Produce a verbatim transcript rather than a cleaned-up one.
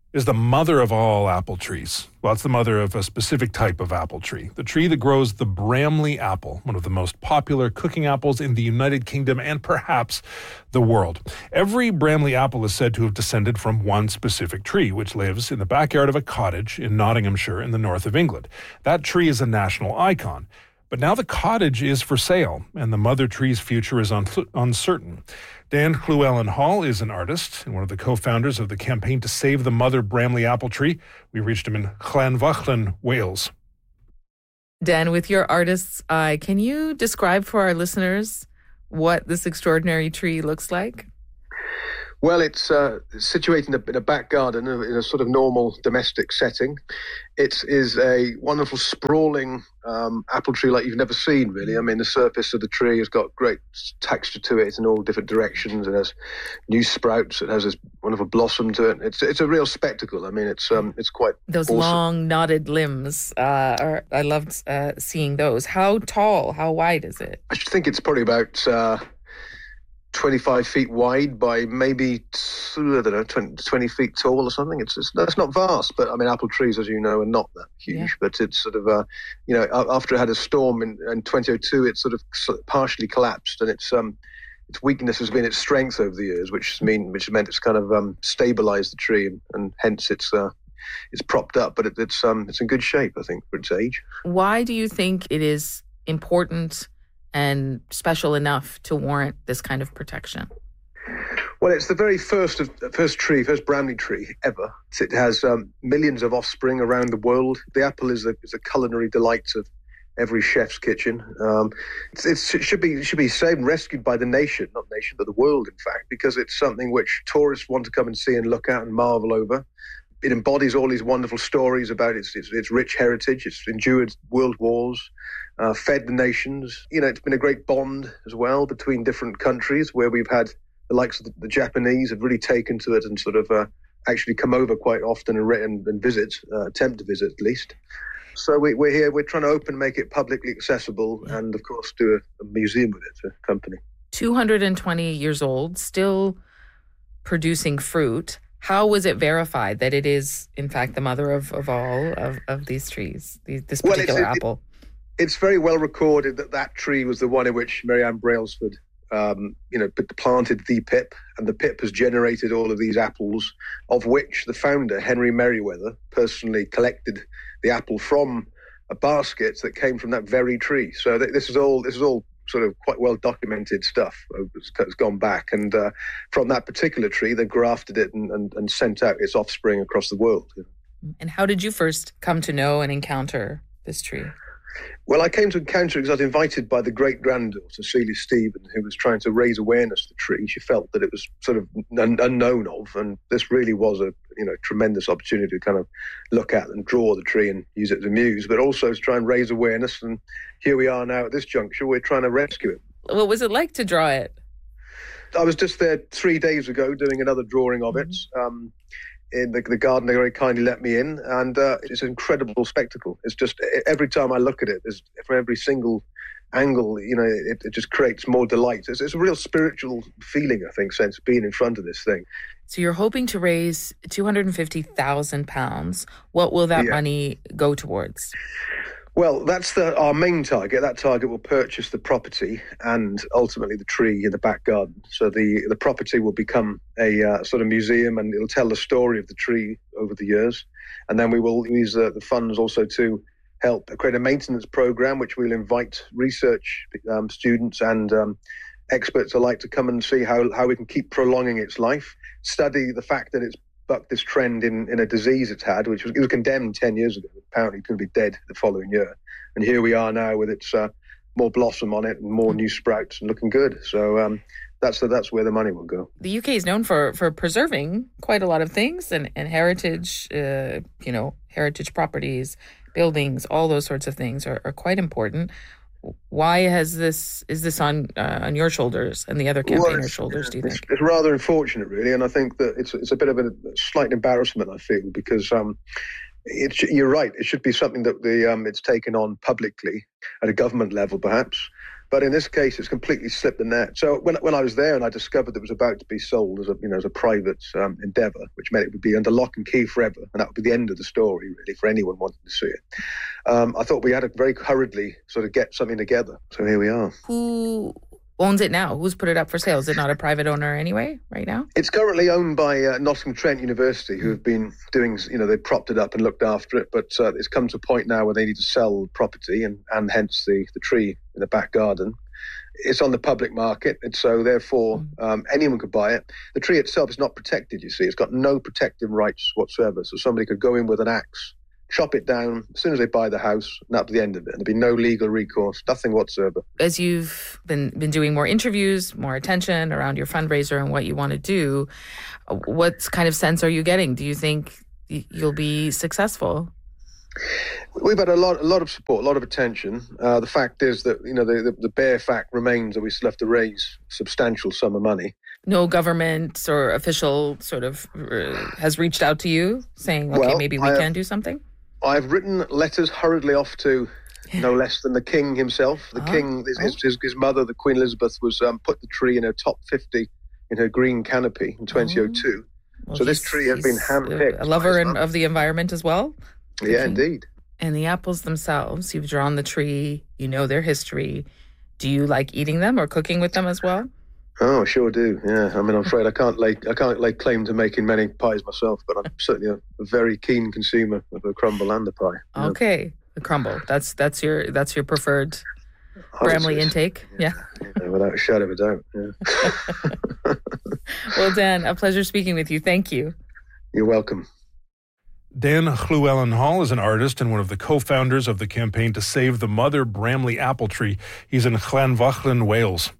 is the mother of all apple trees. Well, it's the mother of a specific type of apple tree, the tree that grows the Bramley apple, one of the most popular cooking apples in the United Kingdom and perhaps the world. Every Bramley apple is said to have descended from one specific tree, which lives in the backyard of a cottage in Nottinghamshire in the north of England. That tree is a national icon. But now the cottage is for sale, and the mother tree's future is un- uncertain. Dan Llewellyn-Hall is an artist and one of the co-founders of the campaign to save the mother Bramley apple tree. We reached him in Llanfachlin, Wales. Dan, with your artist's eye, can you describe for our listeners what this extraordinary tree looks like? Well, it's uh, situated in a, in a back garden in a sort of normal domestic setting. It is a wonderful sprawling um, apple tree like you've never seen, really. I mean, the surface of the tree has got great texture to it in all different directions. It has new sprouts. It has this wonderful blossom to it. It's it's a real spectacle. I mean, it's um it's quite those awesome. Long knotted limbs. Uh, are, I loved uh, seeing those. How tall? How wide is it? I should think it's probably about Uh, twenty-five feet wide by maybe, I don't know, twenty, twenty feet tall or something. It's, it's that's not vast, but I mean, apple trees, as you know, are not that huge. Yeah. But it's sort of, uh, you know, after it had a storm in, in twenty oh two, it sort of partially collapsed, and its um, its weakness has been its strength over the years, which mean which meant it's kind of um, stabilized the tree, and, and hence it's uh, it's propped up. But it, it's um, it's in good shape, I think, for its age. Why do you think it is important and special enough to warrant this kind of protection? Well, it's the very first of first tree, first Bramley tree ever. It has um, millions of offspring around the world. The apple is a, is a culinary delight of every chef's kitchen. Um, it's, it's, it should be it should be saved and rescued by the nation, not nation, but the world, in fact, because it's something which tourists want to come and see and look at and marvel over. It embodies all these wonderful stories about its, its, its rich heritage. It's endured world wars, uh, fed the nations. You know, it's been a great bond as well between different countries, where we've had the likes of the, the Japanese have really taken to it and sort of uh, actually come over quite often and, and, and visit, uh, attempt to visit at least. So we, we're here, we're trying to open, make it publicly accessible, and of course do a, a museum with it, a company. two hundred twenty years old, still producing fruit. How was it verified that it is, in fact, the mother of, of all of, of these trees, these, this particular well, it's, apple? It, it's very well recorded that that tree was the one in which Mary Ann Brailsford, um, you know, planted the pip, and the pip has generated all of these apples, of which the founder, Henry Merriweather, personally collected the apple from a basket that came from that very tree. So th- this is all this is all sort of quite well documented stuff. It's gone back, and uh, from that particular tree, they grafted it and, and, and sent out its offspring across the world. And how did you first come to know and encounter this tree? Well, I came to encounter it because I was invited by the great-granddaughter, Celia Stephen, who was trying to raise awareness of the tree. She felt that it was sort of un- unknown of, and this really was a you know tremendous opportunity to kind of look at and draw the tree and use it as a muse, but also to try and raise awareness. And here we are now at this juncture, we're trying to rescue it. What was it like to draw it? I was just there three days ago doing another drawing of it. Um, in the, the garden, they very kindly let me in, and uh, it's an incredible spectacle. It's just, every time I look at it, there's, from every single angle, you know, it, it just creates more delight. It's, it's a real spiritual feeling, I think, since being in front of this thing. So you're hoping to raise two hundred fifty thousand pounds. What will that yeah. money go towards? Well, that's the, our main target. That target will purchase the property and ultimately the tree in the back garden. So the, the property will become a uh, sort of museum, and it'll tell the story of the tree over the years. And then we will use uh, the funds also to help create a maintenance program, which we'll invite research um, students and um, experts alike to come and see how, how we can keep prolonging its life, study the fact that it's bucked this trend in, in a disease it's had, which was, it was condemned ten years ago. Apparently it's going to be dead the following year. And here we are now with its uh, more blossom on it and more new sprouts and looking good. So um, that's the, that's where the money will go. The U K is known for, for preserving quite a lot of things, and, and heritage, uh, you know, heritage properties, buildings, all those sorts of things are, are quite important. Why has this is this on uh, on your shoulders and the other campaigners' well, shoulders, do you it's, think? It's rather unfortunate, really, and I think that it's it's a bit of a slight embarrassment, I feel, because um, it's, you're right. It should be something that the um, it's taken on publicly at a government level, perhaps. But in this case, it's completely slipped the net. So when when I was there and I discovered that it was about to be sold as a you know as a private um, endeavour, which meant it would be under lock and key forever, and that would be the end of the story really for anyone wanting to see it. Um, I thought we had to very hurriedly sort of get something together. So here we are. Who owns it now? Who's put it up for sale? Is it not a private owner anyway, right now? It's currently owned by uh, Nottingham Trent University, who have been doing, you know, they propped it up and looked after it. But uh, it's come to a point now where they need to sell the property and, and hence the, the tree in the back garden. It's on the public market, and so therefore um, anyone could buy it. The tree itself is not protected, you see. It's got no protective rights whatsoever. So somebody could go in with an axe, chop it down as soon as they buy the house, and that'll be the end of it. And there'll be no legal recourse, nothing whatsoever. As you've been been doing more interviews, more attention around your fundraiser and what you want to do, what kind of sense are you getting? Do you think you'll be successful? We've had a lot, a lot of support, a lot of attention. Uh, the fact is that you know the, the the bare fact remains that we still have to raise a substantial sum of money. No government or official sort of uh, has reached out to you saying, okay, well, maybe we have, can do something? I've written letters hurriedly off to no less than the King himself. The oh, King, his, oh. his, his mother, the Queen Elizabeth, was um, put the tree in her top fifty in her green canopy in twenty oh two. Well, so this tree has been handpicked. A lover in, of the environment as well? Yeah, indeed. And the apples themselves, you've drawn the tree, you know their history. Do you like eating them or cooking with them as well? Oh, sure do. Yeah, I mean, I'm afraid I can't lay I can't lay claim to making many pies myself, but I'm certainly a, a very keen consumer of a crumble and a pie. Okay, know. The crumble. That's that's your that's your preferred Bramley intake. Yeah. yeah. yeah, without a shadow of a doubt. Yeah. Well, Dan, a pleasure speaking with you. Thank you. You're welcome. Dan Llewellyn-Hall is an artist and one of the co-founders of the campaign to save the mother Bramley apple tree. He's in Llanfachlin, Wales.